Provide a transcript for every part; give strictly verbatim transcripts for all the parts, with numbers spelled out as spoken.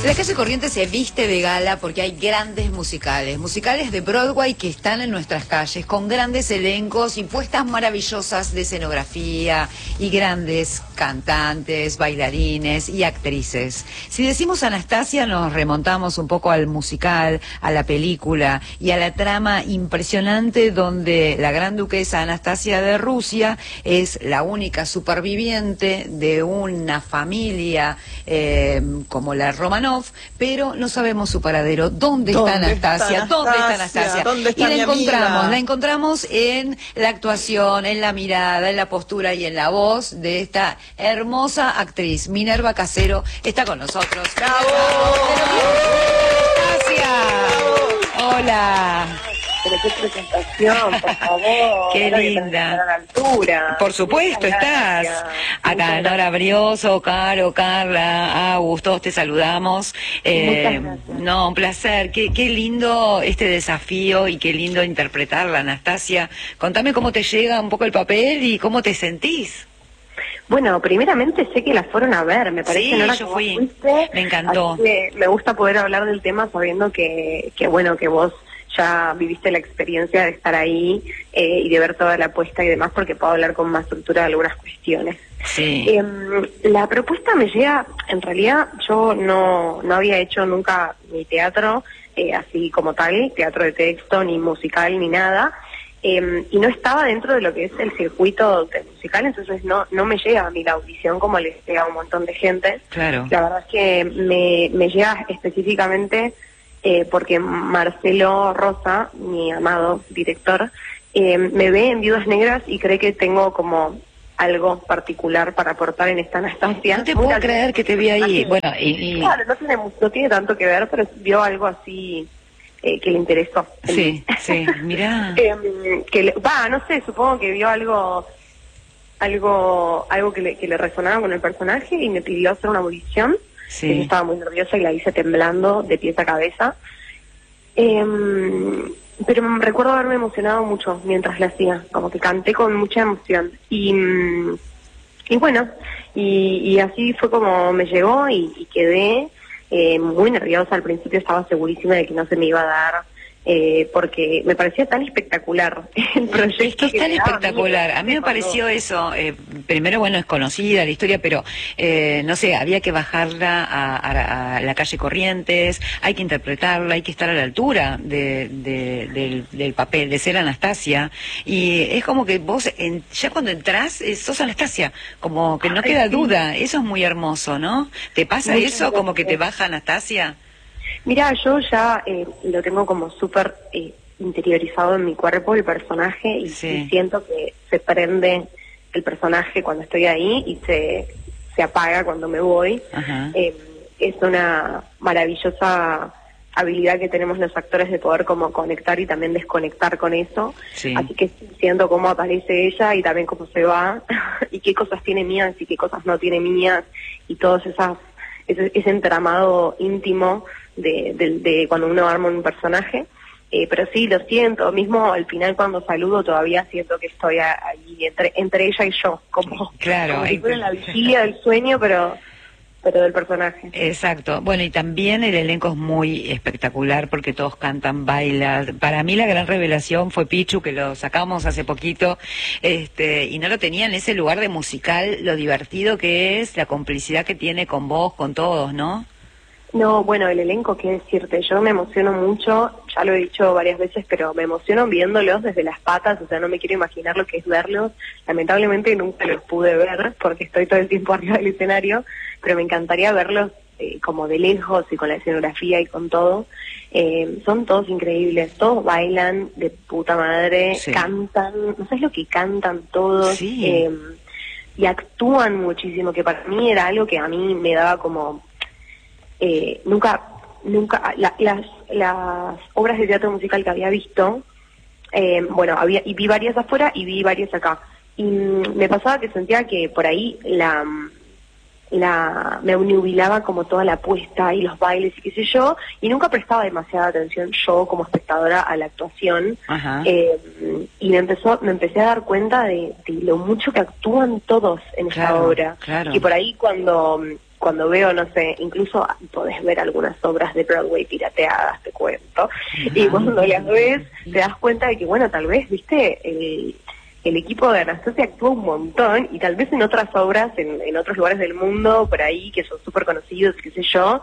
La calle Corrientes se viste de gala porque hay grandes musicales, musicales de Broadway que están en nuestras calles, con grandes elencos y puestas maravillosas de escenografía y grandes cantantes, bailarines y actrices. Si decimos Anastasia, nos remontamos un poco al musical, a la película y a la trama impresionante donde la gran duquesa Anastasia de Rusia es la única superviviente de una familia eh, como la Romanov, pero no sabemos su paradero. ¿Dónde, ¿Dónde está Anastasia? Está ¿Dónde está Anastasia? ¿Dónde está y la mi encontramos, amiga? la encontramos en la actuación, en la mirada, en la postura y en la voz de esta hermosa actriz. Minerva Casero está con nosotros. ¡Bravo! ¡Anastasia! Hola. Pero qué presentación, por favor. Qué Ahora que linda. tenés que estar a la altura. Por supuesto, Muchas estás. gracias. Acá Muchas Nora Brioso, Caro, Carla, Agus, todos te saludamos. Eh, Muchas gracias. no, un placer. Qué, qué lindo este desafío y qué lindo interpretarla, Anastasia. Contame cómo te llega un poco el papel y cómo te sentís. Bueno, primeramente sé que la fueron a ver, me parece. Sí, Nora, yo que fui. vos fuiste, Me encantó. así que me gusta poder hablar del tema sabiendo que, que bueno, que vos ya viviste la experiencia de estar ahí eh, y de ver toda la apuesta y demás, porque puedo hablar con más estructura de algunas cuestiones. Sí. Eh, la propuesta me llega, en realidad yo no, no había hecho nunca ni teatro, eh, así como tal, teatro de texto, ni musical, ni nada, eh, y no estaba dentro de lo que es el circuito del musical, entonces no, no me llega a mí la audición como le llega a un montón de gente. Claro. La verdad es que me, me llega específicamente eh, porque Marcelo Rosa, mi amado director, eh, me ve en Viudas Negras y cree que tengo como algo particular para aportar en esta Anastasia. No te puedo creer que te vi ahí. Bueno, y, y... Claro, no tiene, no tiene tanto que ver, pero vio algo así eh, que le interesó. Sí, sí, mirá. Eh, que le, va, no sé, supongo que vio algo algo algo que le, que le resonaba con el personaje y me pidió hacer una audición. Sí. Yo estaba muy nerviosa y la hice temblando de pies a cabeza. Eh, pero me recuerdo haberme emocionado mucho mientras la hacía, como que canté con mucha emoción. Y, y bueno, y, y así fue como me llegó y, y quedé eh, muy nerviosa. Al principio estaba segurísima de que no se me iba a dar, eh, porque me parecía tan espectacular el proyecto. Es que es tan me daba espectacular. A mí me pareció eso. Eh, primero, bueno, es conocida la historia, pero eh, no sé, había que bajarla a, a, a la calle Corrientes, hay que interpretarla, hay que estar a la altura de, de, del, del papel, de ser Anastasia. Y es como que vos, en, ya cuando entrás, eh, sos Anastasia, como que no Ay, queda sí. duda. Eso es muy hermoso, ¿no? ¿Te pasa Muchas eso, como que te gracias. baja Anastasia? Mira, yo ya eh, lo tengo como súper eh, interiorizado en mi cuerpo, el personaje, y, Sí. y siento que se prende el personaje cuando estoy ahí y se, se apaga cuando me voy. Ajá. Eh, es una maravillosa habilidad que tenemos los actores de poder como conectar y también desconectar con eso. Sí. Así que siento cómo aparece ella y también cómo se va y qué cosas tiene mías y qué cosas no tiene mías y todos esas ese, ese entramado íntimo de, de, de cuando uno arma un personaje. Eh, pero sí, lo siento, mismo al final cuando saludo todavía siento que estoy a- ahí entre entre ella y yo, como, Claro, como si y- fuera en la vigilia del sueño, pero pero del personaje. Exacto. Bueno, y también el elenco es muy espectacular porque todos cantan, bailan. Para mí la gran revelación fue Pichu, que lo sacamos hace poquito, este, y no lo tenía en ese lugar de musical, lo divertido que es, la complicidad que tiene con vos, con todos, ¿no? No, bueno, el elenco, qué decirte, yo me emociono mucho, ya lo he dicho varias veces, pero me emociono viéndolos desde las patas, o sea, no me quiero imaginar lo que es verlos. Lamentablemente nunca los pude ver porque estoy todo el tiempo arriba del escenario, pero me encantaría verlos eh, como de lejos y con la escenografía y con todo. Eh, son todos increíbles, todos bailan de puta madre, Sí. cantan, no sabes lo que cantan todos. Sí. eh, y actúan muchísimo, que para mí era algo que a mí me daba como... Eh, nunca, nunca, la- las, las obras de teatro musical que había visto, eh, bueno, había, y vi varias afuera y vi varias acá. Y mm, me pasaba que sentía que por ahí la, la, me nubilaba como toda la apuesta y los bailes y qué sé yo, y nunca prestaba demasiada atención yo como espectadora a la actuación. Ajá. Eh, y me empezó, me empecé a dar cuenta de, de lo mucho que actúan todos en esta Claro, obra. claro. Y por ahí cuando cuando veo, no sé, incluso podés ver algunas obras de Broadway pirateadas, te cuento, y cuando las ves te das cuenta de que, bueno, tal vez, viste, el, el equipo de Anastasia actúa un montón, y tal vez en otras obras, en, en otros lugares del mundo, por ahí, que son súper conocidos, qué sé yo,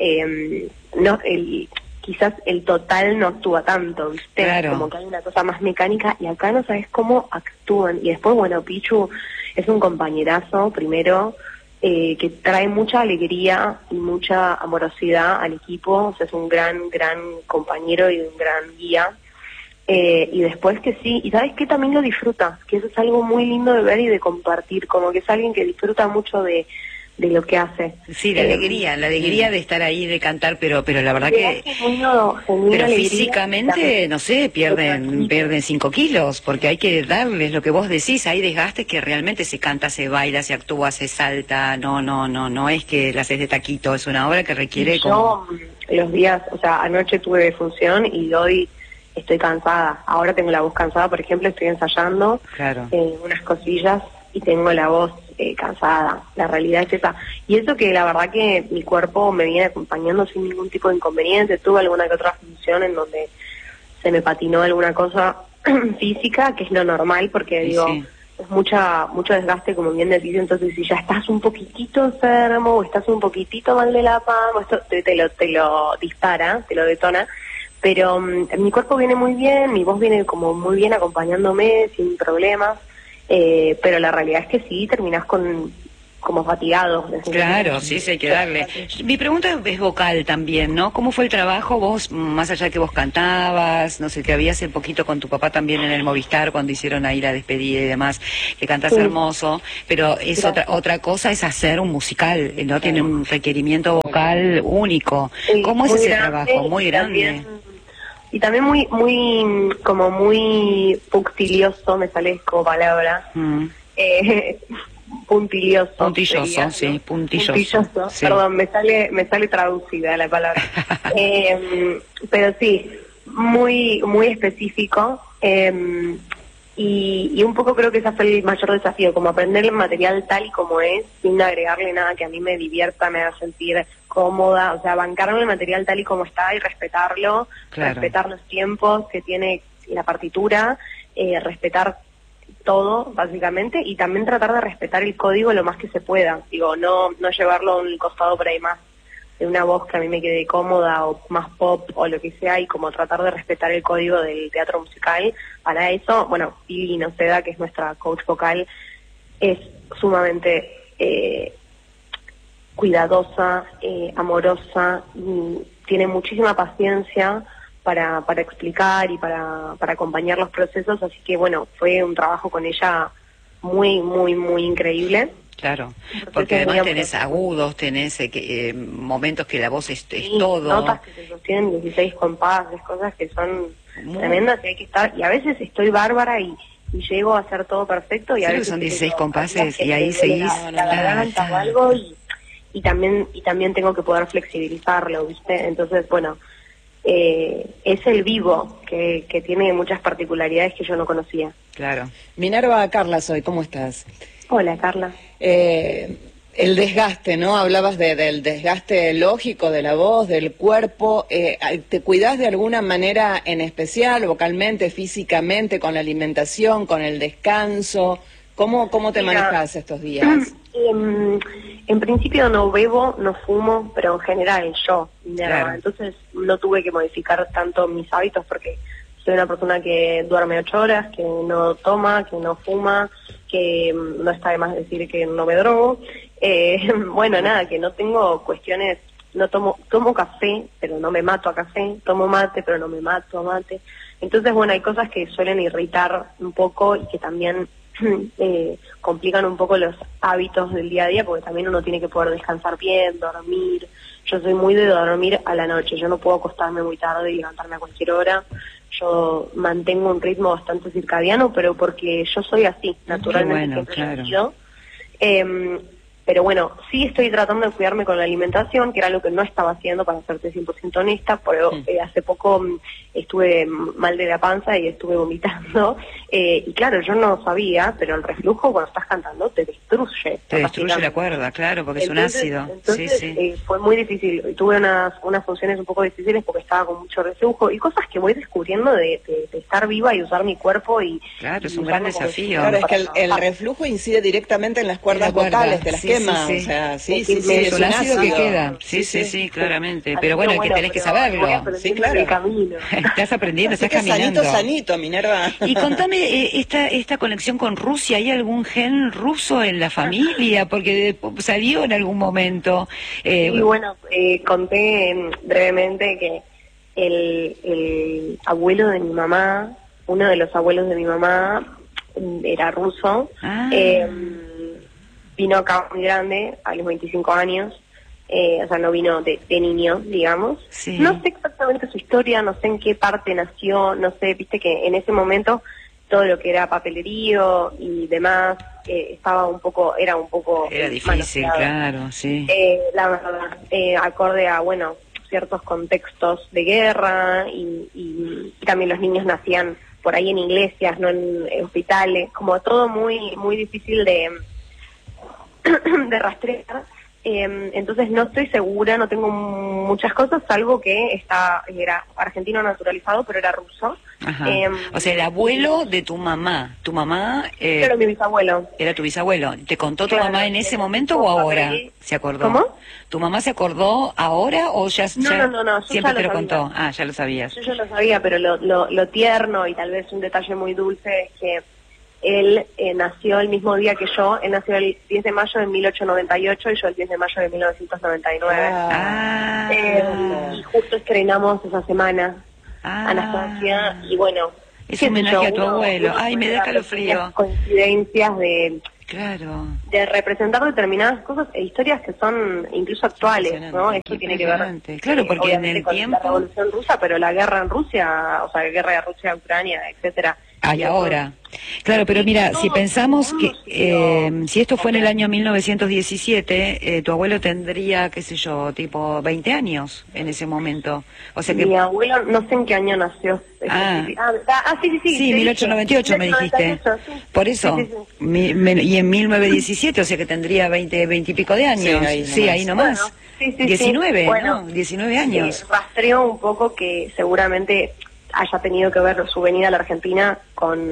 eh, no el quizás el total no actúa tanto, ¿viste? Claro. Como que hay una cosa más mecánica, y acá no sabes cómo actúan. Y después, bueno, Pichu es un compañerazo, primero, eh, que trae mucha alegría y mucha amorosidad al equipo, o sea, es un gran, gran compañero y un gran guía. Eh, y después que sí, y sabes que también lo disfruta, que eso es algo muy lindo de ver y de compartir, como que es alguien que disfruta mucho de de lo que hace. Sí, la eh, alegría, la alegría de estar ahí, de cantar, pero pero la verdad le que... hace genuino- genuina Pero alegría, físicamente, también no sé, pierden tranquilo. pierden cinco kilos, porque hay que darles lo que vos decís, hay desgastes que realmente se canta, se baila, se actúa, se salta, no, no, no, no es que la haces de taquito, es una obra que requiere Y como... yo mm, los días, o sea, anoche tuve función y hoy estoy cansada. Ahora tengo la voz cansada, por ejemplo, estoy ensayando Claro. eh, unas cosillas y tengo la voz eh, cansada. La realidad es esa. Y eso que la verdad que mi cuerpo me viene acompañando sin ningún tipo de inconveniente. Tuve alguna que otra función en donde se me patinó alguna cosa física, que es lo normal, porque Sí, digo... sí. es mucha mucho desgaste, como bien decís. Entonces si ya estás un poquitito enfermo o estás un poquitito mal de la pama, esto te, te lo te lo dispara, te lo detona, pero um, mi cuerpo viene muy bien, mi voz viene como muy bien acompañándome sin problemas, eh, pero la realidad es que sí, terminás con como fatigado. Claro, sí, sí, hay que darle. Mi pregunta es vocal también, ¿no? ¿Cómo fue el trabajo? Vos, más allá de que vos cantabas, no sé, te habías un poquito con tu papá también en el Movistar cuando hicieron ahí la despedida y demás, que cantas Sí. hermoso, pero es otra otra cosa es hacer un musical, ¿no? Tiene un requerimiento vocal único. Sí, ¿Cómo es muy ese grande, trabajo? Muy y grande. también- Y también muy, muy, como muy punctilioso, me sale como palabra. Mm. Eh, puntilioso. Puntilloso, sería, sí, ¿no? puntilloso, Puntilloso, sí. perdón, me sale, me sale traducida la palabra. eh, pero sí, muy, muy específico. Eh, y, y un poco creo que ese fue el mayor desafío, como aprender el material tal y como es, sin agregarle nada que a mí me divierta, me haga sentir cómoda, o sea, bancarme el material tal y como está y respetarlo, Claro. respetar los tiempos que tiene la partitura, eh, respetar todo, básicamente, y también tratar de respetar el código lo más que se pueda. Digo, no no llevarlo a un costado por ahí más de una voz que a mí me quede cómoda o más pop o lo que sea, y como tratar de respetar el código del teatro musical. Para eso, bueno, Pili Noceda, que es nuestra coach vocal, es sumamente eh, cuidadosa, eh, amorosa, y tiene muchísima paciencia para, para explicar y para, para acompañar los procesos, así que bueno, fue un trabajo con ella muy, muy, muy increíble. Claro, Entonces, porque además digamos, tenés agudos, tenés eh, que, eh, momentos que la voz es, es sí, todo. notas que se sostienen dieciséis compases, cosas que son Muy- tremendas y hay que estar, y a veces estoy bárbara y, y llego a hacer todo perfecto, y a Sí, veces son dieciséis tengo compases días que y me ahí duele seguís, la, la ta, garganta ta. o algo, y, y también y también tengo que poder flexibilizarlo, ¿viste? Entonces, bueno, eh, es el vivo que, que tiene muchas particularidades que yo no conocía. Claro. Minerva, Carla soy, ¿cómo estás? Hola, Carla. Eh, el desgaste, ¿no? Hablabas de, del desgaste lógico de la voz, del cuerpo. Eh, ¿Te cuidás de alguna manera en especial, vocalmente, físicamente, con la alimentación, con el descanso? ¿Cómo, cómo te Mira, manejas estos días? En, en principio no bebo, no fumo, pero en general yo, Minerva. Claro. Entonces no tuve que modificar tanto mis hábitos porque soy una persona que duerme ocho horas, que no toma, que no fuma, que mm, no está de más decir que no me drogo. Eh, bueno, nada, que no tengo cuestiones, no tomo, tomo café, pero no me mato a café, tomo mate, pero no me mato a mate. Entonces, bueno, hay cosas que suelen irritar un poco y que también eh, complican un poco los hábitos del día a día, porque también uno tiene que poder descansar bien, dormir. Yo soy muy de dormir a la noche, yo no puedo acostarme muy tarde y levantarme a cualquier hora. Yo mantengo un ritmo bastante circadiano, pero porque yo soy así, naturalmente, bueno, siempre lo he claro. sido. Eh, pero bueno, sí estoy tratando de cuidarme con la alimentación, que era algo que no estaba haciendo, para serte cien por ciento honesta, pero Mm. eh, hace poco mm, estuve mal de la panza y estuve vomitando, eh, y claro, yo no sabía, pero el reflujo cuando estás cantando te destruye. Te destruye la cuerda, claro, porque Entonces, es un ácido. Entonces Sí, sí. eh, fue muy difícil, tuve unas, unas funciones un poco difíciles porque estaba con mucho reflujo y cosas que voy descubriendo de, de, de estar viva y usar mi cuerpo y... Claro, es y un gran usarlo como- desafío. Claro, es que el, para el trabajar. reflujo incide directamente en las cuerdas En la cuerda, vocales, te las sí, quema, sí, sí. o sea, sí, Es que sí, sí, me- es Es un ácido que ácido. queda. Sí, sí, sí, claramente. Así Pero bueno, que es que tenés que pero voy saberlo. aprendiendo Sí, claro. en el camino. Estás aprendiendo, Así estás que sanito, caminando. sanito, Minerva. Y contame, eh, esta esta conexión con Rusia, ¿hay algún gen ruso en la familia? Porque de- salió en algún momento. Eh, Y bueno, eh, conté mm, brevemente que el, el abuelo de mi mamá, uno de los abuelos de mi mamá, mm, era ruso. Ah. Eh, vino acá muy grande, a los veinticinco años. Eh, o sea, no vino de, de niño, digamos. Sí. No sé exactamente su historia, no sé en qué parte nació, no sé, viste que en ese momento todo lo que era papelerío y demás eh, estaba un poco, era un poco Era eh, difícil, manoseado. claro, sí. Eh, la verdad, eh, acorde a, bueno, ciertos contextos de guerra y, y- y también los niños nacían por ahí en iglesias, no en, en hospitales, como todo muy muy difícil de, de rastrear. Eh, entonces no estoy segura, no tengo muchas cosas, salvo que está, era argentino naturalizado, pero era ruso. Ajá. Eh, O sea, el abuelo de tu mamá, tu mamá eh, Pero mi bisabuelo. era tu bisabuelo. ¿Te contó tu Claro, mamá en ese era momento tipo o ahora papel. se acordó? ¿Cómo? ¿Tu mamá se acordó ahora o ya, No, ya no, no, no, yo siempre ya te lo lo contó? sabía. Ah, ya lo sabías. Yo ya lo sabía, pero lo, lo, lo tierno y tal vez un detalle muy dulce es que él eh, nació el mismo día que yo. Él nació el diez de mayo de mil ochocientos noventa y ocho y yo el diez de mayo de mil novecientos noventa y nueve. Ah, Eh, y justo estrenamos esa semana ah. Anastasia y bueno... Es qué un sé homenaje yo, a tu uno- abuelo. uno Ay, me da encuentra calofrío. pequeñas coincidencias de, Claro. de representar determinadas cosas e historias que son incluso actuales, ¿no? Esto tiene que ver Impresionante. Claro, eh, porque en obviamente el con tiempo- la Revolución Rusa, pero la guerra en Rusia, o sea, la guerra de Rusia, Ucrania, etcétera. Hay ahora. Claro, pero mira, si pensamos que eh, si esto fue en el año mil novecientos diecisiete, eh, tu abuelo tendría, qué sé yo, tipo veinte años en ese momento. O sea que... Mi abuelo, no sé en qué año nació. Ah. Ah, ah, sí, sí, sí. Sí, te mil ochocientos noventa y ocho dije. me dijiste. mil ochocientos noventa y ocho, sí. Por eso. Sí, sí, sí. Mi- me- y en mil novecientos diecisiete, o sea que tendría veinte, veinte y pico de años. Sí, ahí Sí, nomás. ahí nomás. Bueno, sí, sí, sí. diecinueve, Bueno, ¿no? diecinueve años. Eh, rastreo un poco que seguramente haya tenido que ver su venida a la Argentina con...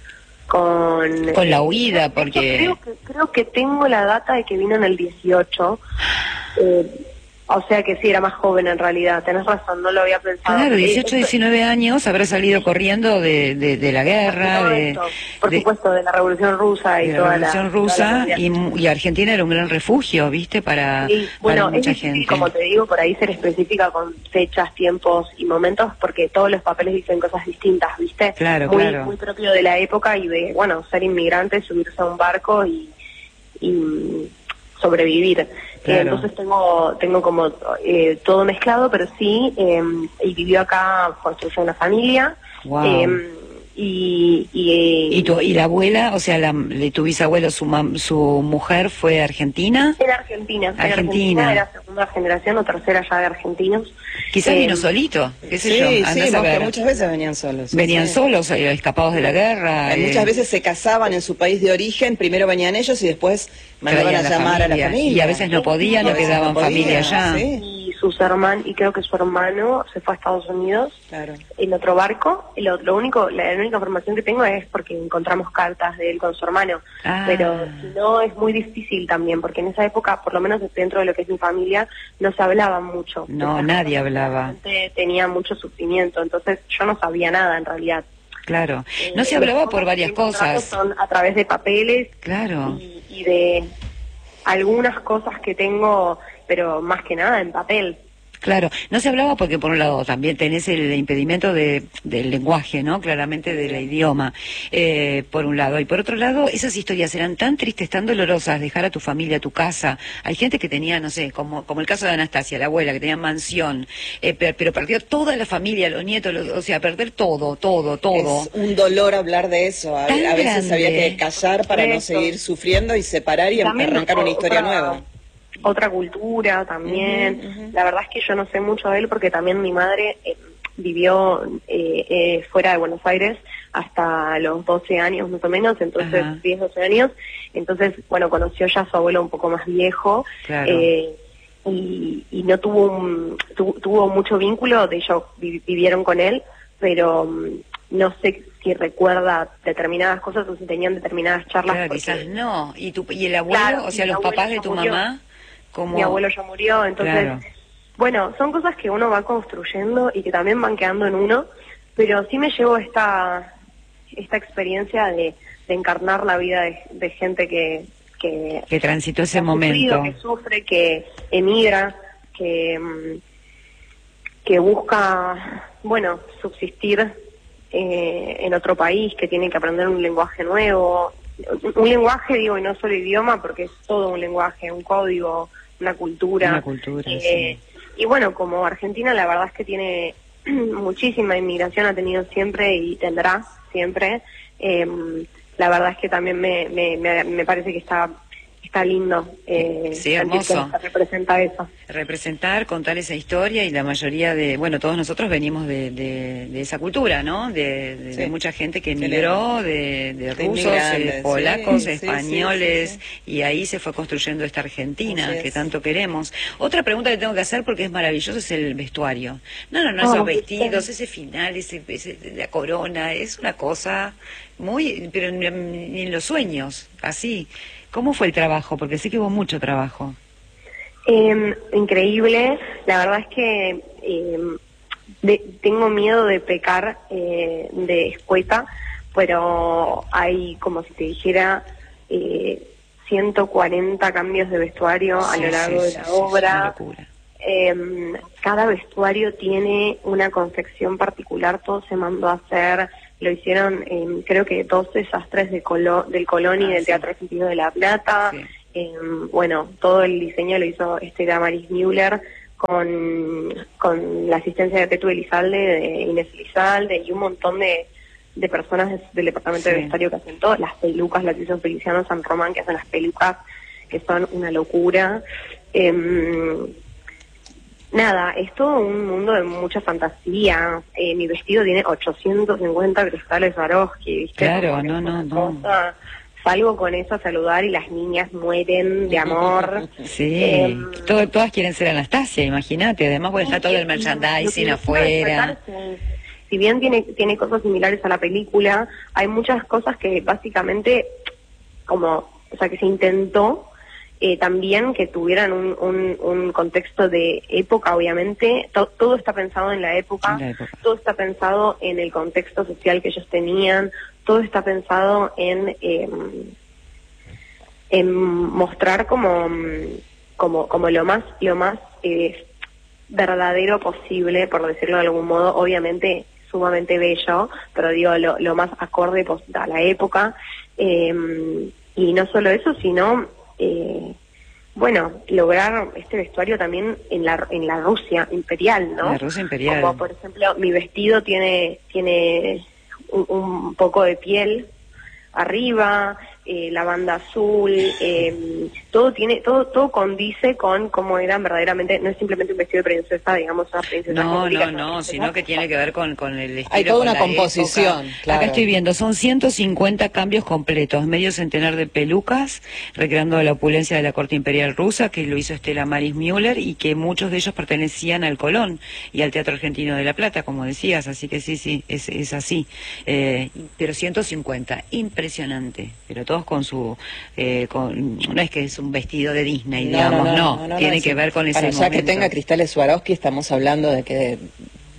Con, Con la huida, de hecho, porque- Creo que, creo que tengo la data de que vino en el dieciocho. Eh, o sea que sí, era más joven en realidad. Tenés razón, no lo había pensado. Claro, Eh, dieciocho, esto- diecinueve años, habrá salido corriendo de, de, de la guerra, todo de, esto, por de- supuesto, de la Revolución Rusa y de la toda Revolución la... toda Rusa, la y, mu- y Argentina era un gran refugio, ¿viste? Para, Sí, para bueno, es mucha difícil, gente. como te digo, por ahí ser específica con fechas, tiempos y momentos, porque todos los papeles dicen cosas distintas, ¿viste? Claro, muy, claro. muy propio de la época y de, bueno, ser inmigrante, subirse a un barco y, y sobrevivir. Claro. Eh, entonces tengo tengo como eh, todo mezclado, pero sí, eh, y vivió acá, construyó una familia. Wow. eh, y, y, ¿Y, tu, ¿Y la abuela, o sea, la, de tu bisabuelo, su, mam- su mujer fue argentina? Era Argentina, era Argentina. Argentina, era segunda generación o tercera ya de argentinos. Quizás Eh, vino solito, qué sé Sí, yo, sí, andás a porque ver. muchas veces venían solos. sí, Venían sí. solos, eh, escapados de la guerra. Eh, eh, Muchas veces se casaban en su país de origen, primero venían ellos y después mandaban a traían la llamar a la familia. familia. Y a veces no podían, Y a no veces quedaban no familia podían, allá. sí. Y sus hermanos, y creo que su hermano se fue a Estados Unidos Claro. en otro barco. Y lo, lo único, la, la única información que tengo es porque encontramos cartas de él con su hermano. Ah. Pero si no, es muy difícil también, porque en esa época, por lo menos dentro de lo que es mi familia, no se hablaba mucho. No, Esa nadie gente hablaba. realmente tenía mucho sufrimiento, entonces yo no sabía nada en realidad. Claro. Eh, No se los hablaba pocos por varias contratos cosas. Son a través de papeles Claro. y, y de algunas cosas que tengo, pero más que nada en papel. Claro, no se hablaba porque por un lado también tenés el impedimento de, del lenguaje, ¿no? Claramente del idioma, eh, por un lado. Y por otro lado, esas historias eran tan tristes, tan dolorosas, dejar a tu familia, tu casa. Hay gente que tenía, no sé, como, como el caso de Anastasia, la abuela, que tenía mansión, eh, pero, pero perdió toda la familia, los nietos, los, o sea, perder todo, todo, todo. Es un dolor hablar de eso. A, a veces grande. había que callar para no Eso. seguir sufriendo y separar y También arrancar una historia otra- nueva. Otra cultura también. Ujú, ujú. La verdad es que yo no sé mucho de él porque también mi madre eh, vivió eh, eh, fuera de Buenos Aires hasta los doce años más o menos, entonces Ajá. diez, doce años. Entonces, bueno, conoció ya a su abuelo un poco más viejo. Claro. eh, y, y no tuvo un, tu- tuvo mucho vínculo, de ellos vi- vivieron con él, pero mm, no sé si recuerda determinadas cosas o si tenían determinadas charlas. Claro, porque- quizás no. ¿Y, tu, y el abuelo, Claro, o sea, mi los abuelo papás de ya tu murió. mamá? Como... Mi abuelo ya murió, entonces, Claro. bueno, son cosas que uno va construyendo y que también van quedando en uno, pero sí me llevo esta esta experiencia de, de encarnar la vida de, de gente que que, Que transitó ese ha sufrido, momento. que sufre, que emigra, que mm, que busca, bueno, subsistir eh, en otro país, que tiene que aprender un lenguaje nuevo, un lenguaje, digo, y no solo idioma, porque es todo un lenguaje, un código, una cultura. Una cultura, Eh, Y bueno, como Argentina la verdad es que tiene muchísima inmigración, ha tenido siempre y tendrá siempre. Eh, la verdad es que también me, me, me, me parece que está está lindo eh, Sí, sentir que hermoso. se representa eso. Representar, contar esa historia, y la mayoría de, bueno, todos nosotros venimos de, de, de esa cultura, ¿no? De, de, Sí. de mucha gente que Tenemos. emigró, de, de De rusos, inmigrantes, eh, polacos, sí, sí, sí, españoles, sí, y ahí se fue construyendo esta Argentina Así es. que tanto queremos. Otra pregunta que tengo que hacer, porque es maravilloso, es el vestuario. No, no, no, Ah, esos sí. vestidos, ese final, ese, ese, la corona, es una cosa muy, pero ni, ni en los sueños, así. ¿Cómo fue el trabajo? Porque sé que hubo mucho trabajo. Eh, increíble, la verdad es que eh, de- tengo miedo de pecar eh, de escueta, pero hay, como si te dijera, eh, ciento cuarenta cambios de vestuario a Sí, lo largo sí, de sí, la sí, es una obra. locura. Eh, cada vestuario tiene una confección particular, todo se mandó a hacer, lo hicieron eh, creo que dos desastres de Colo- del Colón y Ah, del sí. Teatro Argentino de La Plata. Sí. Eh, bueno, todo el diseño lo hizo Estela Maris Müller con, con la asistencia de Tetu Elizalde, de Inés Elizalde y un montón de, de personas de- del departamento Sí. de vestuario que hacen todo. Las pelucas las hizo Feliciano San Román, que hacen las pelucas, que son una locura. Em, Nada, es todo un mundo de mucha fantasía. Eh, mi vestido tiene ochocientos cincuenta cristales Swarovski, ¿viste? Claro, Como que no, es no, una no. cosa. Salgo con eso a saludar y las niñas mueren de amor. Sí, Em, todo- todas quieren ser Anastasia, imagínate. Además, bueno, está todo el Lo que merchandising quiero afuera. destacar es que, si bien tiene, tiene cosas similares a la película, hay muchas cosas que básicamente, como, o sea, que se intentó eh, también que tuvieran un, un, un contexto de época, obviamente. To- todo está pensado en la época, En la época. todo está pensado en el contexto social que ellos tenían, todo está pensado en, eh, en mostrar como, como, como lo más, lo más eh, verdadero posible, por decirlo de algún modo, obviamente sumamente bello, pero digo lo, lo más acorde pos- a la época. Eh, y no solo eso, sino eh, bueno, lograr este vestuario también en la en la Rusia imperial, ¿no? La Rusia imperial. Como por ejemplo, mi vestido tiene tiene un, un poco de piel arriba, eh, la banda azul, eh, todo tiene, todo, todo condice con cómo eran verdaderamente, no es simplemente un vestido de princesa, digamos, una princesa No, católica, no, es una no, princesa. sino que tiene que ver con, con el estilo. Hay toda con una la composición, época. claro. Acá estoy viendo, son ciento cincuenta cambios completos, medio centenar de pelucas, recreando la opulencia de la corte imperial rusa, que lo hizo Estela Maris Müller, y que muchos de ellos pertenecían al Colón y al Teatro Argentino de La Plata, como decías, así que sí, sí, es, es así. Eh, pero ciento cincuenta, impresionante, pero todos con su... Eh, con, no es que es un vestido de Disney, digamos, no, tiene es- que ver con ese para momento. ya que tenga cristales Swarovski, estamos hablando de que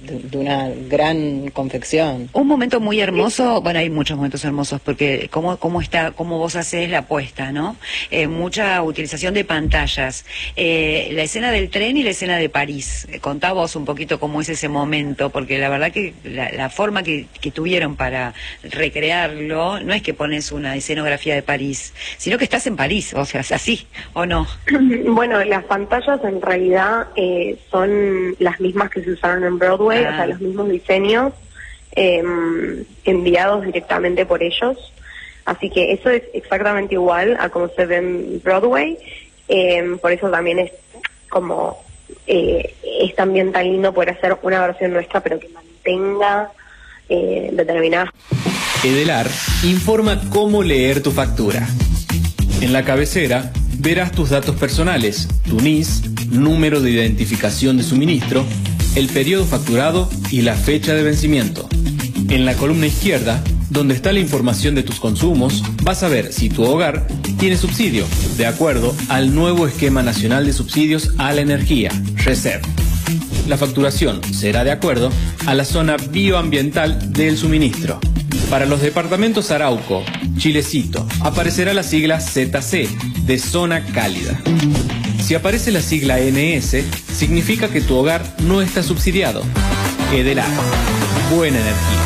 de, de una gran confección. Un momento muy hermoso, bueno, hay muchos momentos hermosos, porque cómo, cómo está, cómo vos haces la apuesta, ¿no? Eh, mucha utilización de pantallas. Eh, la escena del tren y la escena de París. Eh, contá vos un poquito cómo es ese momento, porque la verdad que la, la forma que, que tuvieron para recrearlo, no es que pones una escenografía de París, sino que estás en París, o sea, es así, ¿o no? Bueno, las pantallas en realidad eh, son las mismas que se usaron en Broadway, ah. o sea, los mismos diseños eh, enviados directamente por ellos. Así que eso es exactamente igual a como se ve en Broadway. Eh, por eso también es como eh, es también tan lindo poder hacer una versión nuestra, pero que mantenga eh, determinadas. Edelar informa cómo leer tu factura. En la cabecera verás tus datos personales, tu N I S, número de identificación de suministro, el periodo facturado y la fecha de vencimiento. En la columna izquierda, donde está la información de tus consumos, vas a ver si tu hogar tiene subsidio, de acuerdo al nuevo Esquema Nacional de Subsidios a la Energía, RESEP. La facturación será de acuerdo a la zona bioambiental del suministro. Para los departamentos Arauco, Chilecito, aparecerá la sigla Z C, de zona cálida. Si aparece la sigla N S, significa que tu hogar no está subsidiado. Edelar, buena energía.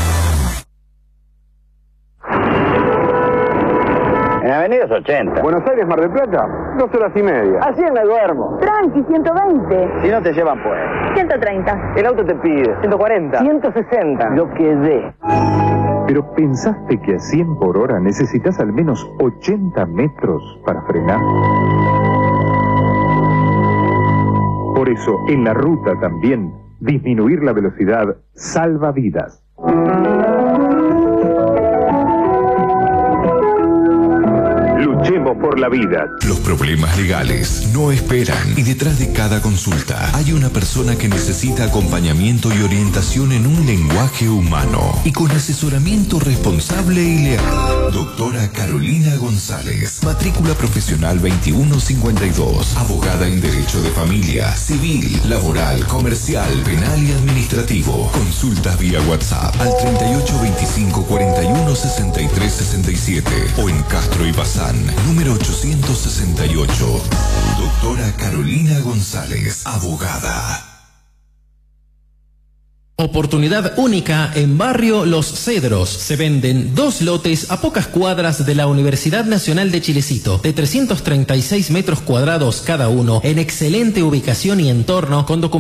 En Avenida ochenta. Buenos Aires, Mar del Plata, dos horas y media. Así me duermo. Tranqui, ciento veinte. Si no te llevan, pues. ciento treinta. El auto te pide ciento cuarenta. ciento sesenta. Lo que dé. Pero ¿pensaste que a cien por hora necesitas al menos ochenta metros para frenar? Por eso, en la ruta también, disminuir la velocidad salva vidas. Luchemos por la vida. Los problemas legales no esperan y detrás de cada consulta hay una persona que necesita acompañamiento y orientación en un lenguaje humano y con asesoramiento responsable y leal. Doctora Carolina González, matrícula profesional veintiuno cincuenta y dos, abogada en Derecho de Familia, Civil, Laboral, Comercial, Penal y Administrativo. Consultas vía WhatsApp al treinta y ocho veinticinco cuarenta y uno sesenta y tres sesenta y siete o en Castro y Bazán, número ochocientos sesenta y ocho. Doctora Carolina González, abogada. Oportunidad única en Barrio Los Cedros. Se venden dos lotes a pocas cuadras de la Universidad Nacional de Chilecito, de trescientos treinta y seis metros cuadrados cada uno, en excelente ubicación y entorno, con documentación